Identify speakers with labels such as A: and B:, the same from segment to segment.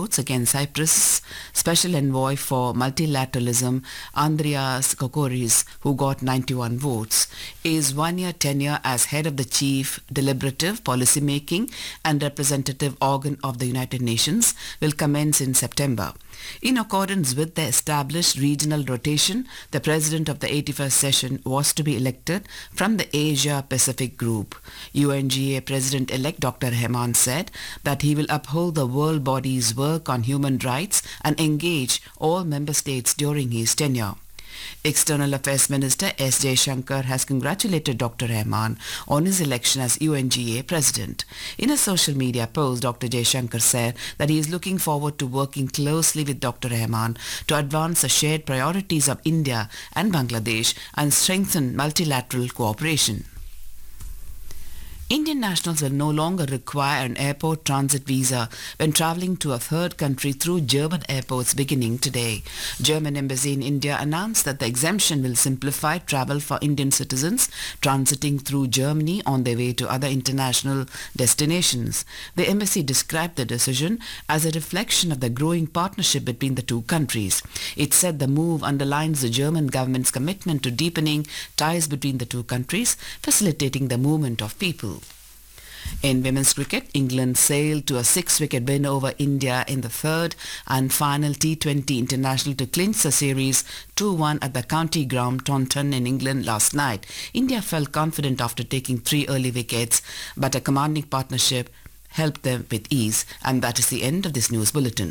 A: votes against Cyprus' special envoy for multilateralism, Andreas Kokoris, who got 91 votes. His one-year tenure as head of the chief deliberative, policy-making and representative organ of the United Nations will commence in September. In accordance with the established regional rotation, the president of the 81st session was to be elected from the Asia-Pacific group. UNGA President-elect Dr. Heman said that he will uphold the world body's work on human rights and engage all member states during his tenure. External Affairs Minister S. Jaishankar has congratulated Dr. Rahman on his election as UNGA President. In a social media post, Dr. Jaishankar said that he is looking forward to working closely with Dr. Rahman to advance the shared priorities of India and Bangladesh and strengthen multilateral cooperation. Indian nationals will no longer require an airport transit visa when travelling to a third country through German airports beginning today. German Embassy in India announced that the exemption will simplify travel for Indian citizens transiting through Germany on their way to other international destinations. The embassy described the decision as a reflection of the growing partnership between the two countries. It said the move underlines the German government's commitment to deepening ties between the two countries, facilitating the movement of people. In women's cricket, England sailed to a 6-wicket win over India in the third and final T20 international to clinch the series 2-1 at the county ground Taunton in England last night. India felt confident after taking 3 early wickets, but a commanding partnership helped them with ease. And that is the end of this news bulletin.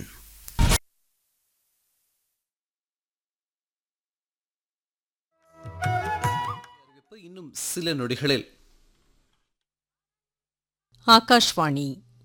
B: இன்னும் சில நொடிகளில்
C: ஆகாஷ்வாணி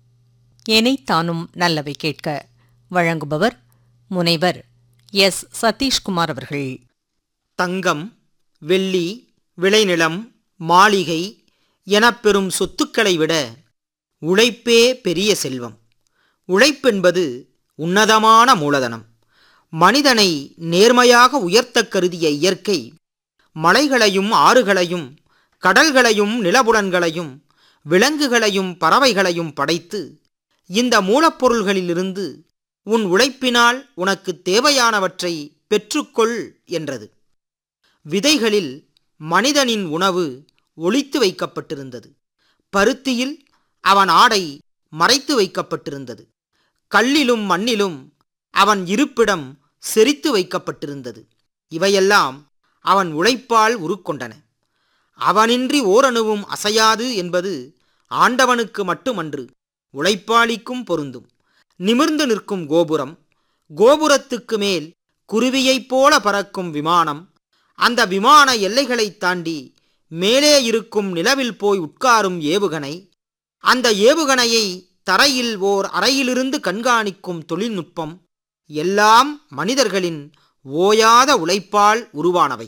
C: எனைத்தானும் நல்லவை கேட்க வழங்குபவர் முனைவர் S Satishkumar அவர்கள்.
D: தங்கம், வெள்ளி, விளைநிலம், மாளிகை எனப்பெறும் சொத்துக்களை விட உழைப்பே பெரிய செல்வம். உழைப்பென்பது உன்னதமான மூலதனம். மனிதனை நேர்மையாக உயர்த்த கருதிய இயற்கை மலைகளையும் ஆறுகளையும் கடல்களையும் நிலபுலன்களையும் விலங்குகளையும் பறவைகளையும் படைத்து இந்த மூலப்பொருள்களிலிருந்து உன் உழைப்பினால் உனக்கு தேவையானவற்றை பெற்றுக்கொள் என்றது. விதைகளில் மனிதனின் உணவு ஒளித்து வைக்கப்பட்டிருந்தது. பருத்தியில் அவன் ஆடை மறைத்து வைக்கப்பட்டிருந்தது. கல்லிலும் மண்ணிலும் அவன் இருப்பிடம் செறித்து வைக்கப்பட்டிருந்தது. இவையெல்லாம் அவன் உழைப்பால் உருக்கொண்டன. அவனின்றி ஓரணுவும் அசையாது என்பது ஆண்டவனுக்கு மட்டுமன்று, உழைப்பாளிக்கும் பொருந்தும். நிமிர்ந்து நிற்கும் கோபுரம், கோபுரத்துக்கு மேல் குருவியைப் போல பறக்கும் விமானம், அந்த விமான எல்லைகளை தாண்டி மேலே இருக்கும் நிலவில் போய் உட்காரும் ஏவுகணை, அந்த ஏவுகணையை தரையில் ஓர் அறையிலிருந்து கண்காணிக்கும் தொழில்நுட்பம் எல்லாம் மனிதர்களின் ஓயாத உழைப்பால் உருவானவை.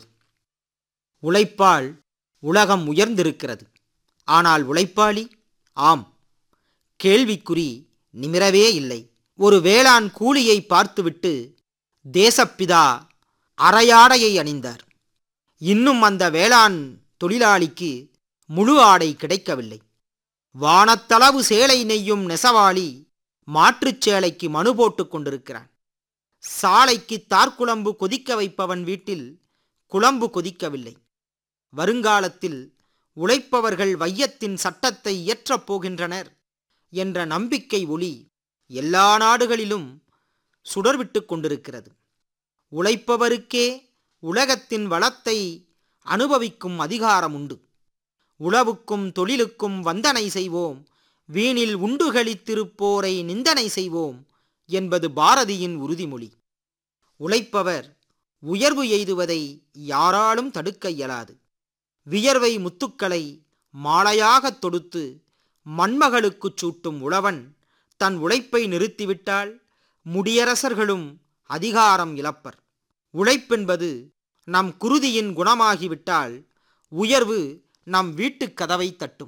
D: உழைப்பால் உலகம் உயர்ந்திருக்கிறது. ஆனால் உழைப்பாளி? ஆம், கேள்விக்குறி நிமிரவே இல்லை. ஒரு வேளாண் கூலியை பார்த்துவிட்டு தேசப்பிதா அரையாடையை அணிந்தார். இன்னும் அந்த வேளாண் தொழிலாளிக்கு முழு ஆடை கிடைக்கவில்லை. வானத்தளவு சேலை நெய்யும் நெசவாளி மாற்றுச் சேலைக்கு மனு போட்டு கொண்டிருக்கிறான். சாலைக்கு தார்குழம்பு கொதிக்க வைப்பவன் வீட்டில் குழம்பு கொதிக்கவில்லை. வருங்காலத்தில் உழைப்பவர்கள் வையத்தின் சட்டத்தை இயற்றப் போகின்றனர் என்ற நம்பிக்கை ஒளி எல்லா நாடுகளிலும் சுடர்விட்டு கொண்டிருக்கிறது. உழைப்பவருக்கே உலகத்தின் வளத்தை அனுபவிக்கும் அதிகாரம் உண்டு. உழவுக்கும் தொழிலுக்கும் வந்தனை செய்வோம், வீணில் உண்டுகளித்திருப்போரை நிந்தனை செய்வோம் என்பது பாரதியின் உறுதிமொழி. உழைப்பவர் உயர்வு எய்துவதை யாராலும் தடுக்க இயலாது. வியர்வை முத்துக்களை மாலையாகத் தொடுத்து மண்மகளுக்குச் சூட்டும் உழவன் தன் உழைப்பை நிறுத்திவிட்டால் முடியரசர்களும் அதிகாரம் இழப்பர். உழைப்பென்பது நம் குருதியின் குணமாகிவிட்டால் உயர்வு நம் வீட்டுக் கதவை தட்டும்.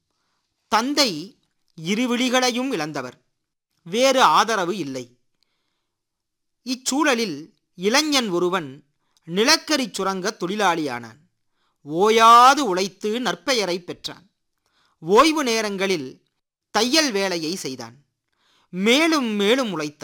D: தந்தை இருவிழிகளையும் இழந்தவர். வேறு ஆதரவு இல்லை. இச்சூழலில் இளைஞன் ஒருவன் நிலக்கரி சுரங்க தொழிலாளியானான். ஓயாது உழைத்து நற்பெயரை பெற்றான். ஓய்வு நேரங்களில் தையல் வேலையை செய்தான். மேலும் மேலும் உழைத்தான்.